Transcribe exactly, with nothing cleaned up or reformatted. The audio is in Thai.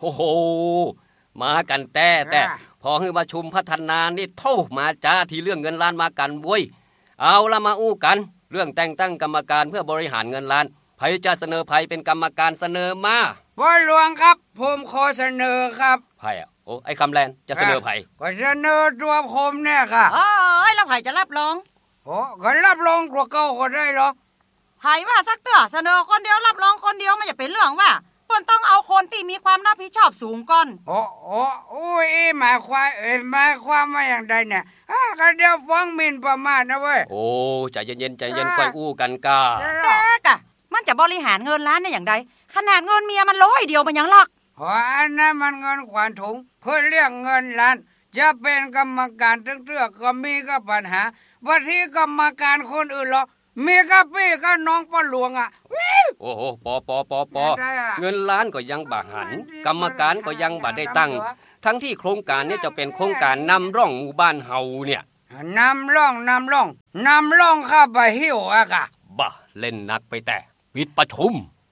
โอ้โหมากันแต่แต่พอให้ประชุมพัฒนานี่โทษมาจ้าที่เรื่องเงินล้านมากันเว้ยเอาละมาอู้กันเรื่องแต่งตั้งกรรมการเพื่อบริหารเงินล้านไผจะเสนอไผเป็นกรรมการเสนอมาพ่อหลวงครับผมขอเสนอครับไผอ่ะโอ้ไอ้คำแลนจะเสนอไผก็เสนอตัวผมเนี่ยค่ะอ๋อแล้วไผจะรับรองโอ้ก็รับรองตัวเก่าก็ได้หรอไผว่าสักเตื้อเสนอคนเดียวรับรองคนเดียวมันจะเป็นเรื่องว่าเพิ่นต้องเอาคนที่มีความรับผิดชอบสูงก่อนโอ้โอ้โอ้ยหมายความเอ้ยหมายความว่าอย่างใดเนี่ยอ่าก็เดี๋ยวฟ้องหมิ่นประมาทนะเว้ยโอ้ใจเย็นๆใจเย็นค่อยอู้กันกาแต่กะมันจะบริหารเงินล้านได้อย่างใดขนาดเงินเมียมันร้อยเดียวมันยังหรอกอ๋ออันนั้นมันเงินขวัญถุงเพื่อเรียกเงินล้านจะเป็นกรรมการเตื้อๆก็มีก็ปัญหาว่าที่กรรมการคนอื่นหรอมีกะปี้ก็น้องป้าหลวงอ่ะโอ้โหปอปอปอปอเงินล้านก็ยังบ่หันกรรมการก็ยังบ่ได้ตั้งทั้งที่โครงการนี้จะเป็นโครงการนำร่องหมู่บ้านเฮาเนี่ยนำร่องนำร่องนำร่องข้าไปหิวอะกะบ่เล่นนักไปแต่ปิดประชุม